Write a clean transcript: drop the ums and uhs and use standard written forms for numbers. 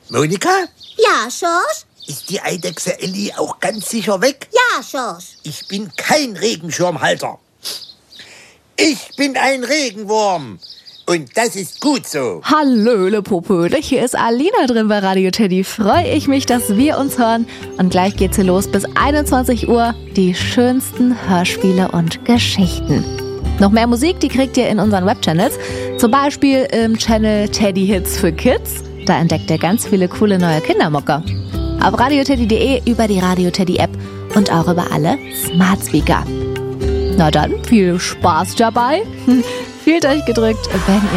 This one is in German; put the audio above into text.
Monika? Ja, Schorsch? Ist die Eidechse Elli auch ganz sicher weg? Ja, Schorsch. Ich bin kein Regenschirmhalter. Ich bin ein Regenwurm. Und das ist gut so. Hallöle Popöle, hier ist Alina drin bei Radio Teddy. Freue ich mich, dass wir uns hören. Und gleich geht's hier los bis 21 Uhr. Die schönsten Hörspiele und Geschichten. Noch mehr Musik, die kriegt ihr in unseren Webchannels. Zum Beispiel im Channel Teddy Hits für Kids. Da entdeckt ihr ganz viele coole neue Kindermucke. Auf radioteddy.de, über die Radio Teddy App und auch über alle Smart Speaker. Na dann, viel Spaß dabei. Fühlt euch gedrückt, wenn ihr